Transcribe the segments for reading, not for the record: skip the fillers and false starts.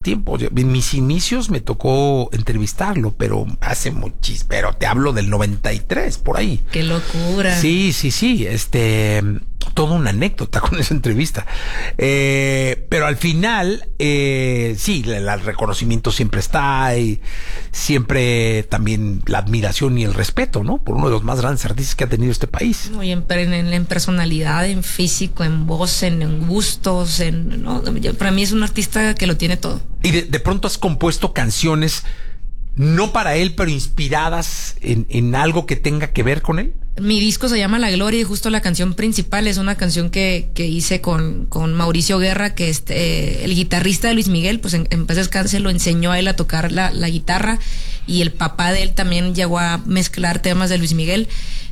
tiempo. En mis inicios me tocó entrevistarlo, pero hace muchísimo, pero te hablo del 93, por ahí. ¡Qué locura! Sí, toda una anécdota con esa entrevista. Pero al final, sí, el reconocimiento siempre está, y siempre también la admiración y el respeto, ¿no? Por uno de los más grandes artistas que ha tenido este país. Y en personalidad, en físico, en voz, en gustos, ¿no? Para mí es un artista que lo tiene todo. Y de pronto has compuesto canciones, no para él, pero inspiradas en algo que tenga que ver con él. Mi disco se llama La Gloria y justo la canción principal es una canción que hice con Mauricio Guerra, que es el guitarrista de Luis Miguel. Pues en paz descanse, lo enseñó a él a tocar la guitarra, y el papá de él también llegó a mezclar temas de Luis Miguel.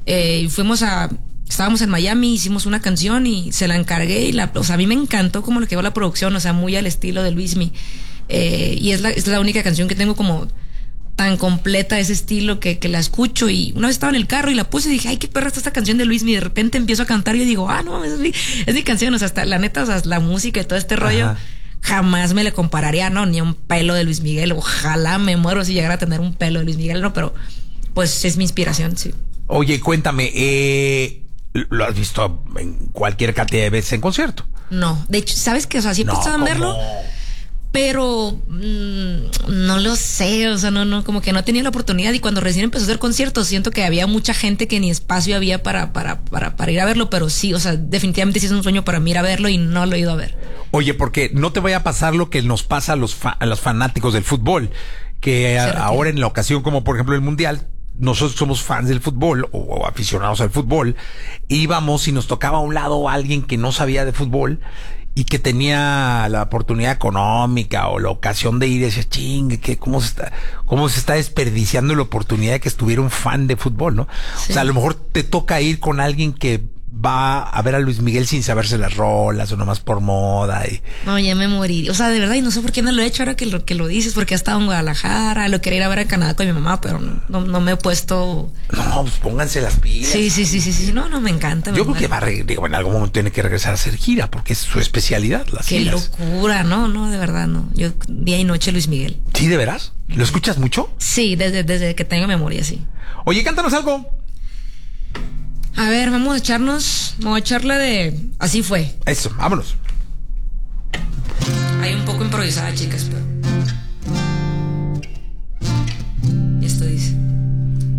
Estábamos en Miami, hicimos una canción y se la encargué, o sea, a mí me encantó cómo le quedó la producción, o sea, muy al estilo de Luismi. Y es la única canción que tengo como tan completa, ese estilo, que la escucho. Y una vez estaba en el carro y la puse y dije, ay, qué perra está esta canción de Luismi. Y de repente empiezo a cantar y yo digo, no, es mi canción. O sea, hasta la neta, o sea, la música y todo este rollo, jamás me le compararía, no, ni a un pelo de Luis Miguel. Ojalá me muero si llegara a tener un pelo de Luis Miguel, no, pero pues es mi inspiración, sí. Oye, cuéntame, ¿lo has visto en cualquier cantidad de veces en concierto? No, de hecho, ¿sabes qué? O sea, sí he pensado en verlo, pero no lo sé, o sea, no, como que no tenía la oportunidad. Y cuando recién empezó a hacer conciertos, siento que había mucha gente que ni espacio había para ir a verlo, pero sí, o sea, definitivamente sí es un sueño para mí ir a verlo y no lo he ido a ver. Oye, porque no te vaya a pasar lo que nos pasa a los fanáticos del fútbol, que ahora en la ocasión, como por ejemplo el Mundial, nosotros somos fans del fútbol o aficionados al fútbol, íbamos y nos tocaba a un lado alguien que no sabía de fútbol y que tenía la oportunidad económica o la ocasión de ir, y decía, chingue, que cómo se está desperdiciando la oportunidad de que estuviera un fan de fútbol, ¿no? Sí. O sea, a lo mejor te toca ir con alguien que va a ver a Luis Miguel sin saberse las rolas o nomás por moda. No, ya me morí. O sea, de verdad, y no sé por qué no lo he hecho ahora que lo dices, porque he estado en Guadalajara, lo quería ir a ver a Canadá con mi mamá, pero no me he puesto. No, pues pónganse las pilas. Sí. No, me encanta. Yo creo que en algún momento tiene que regresar a hacer gira, porque es su especialidad, las giras. Qué locura, no, de verdad, no. Yo día y noche Luis Miguel. ¿Sí, de veras? ¿Lo escuchas mucho? Sí, desde que tengo memoria, sí. Oye, cántanos algo. A ver, vamos a echarla de Así Fue. Eso, vámonos. Hay un poco improvisada, chicas, pero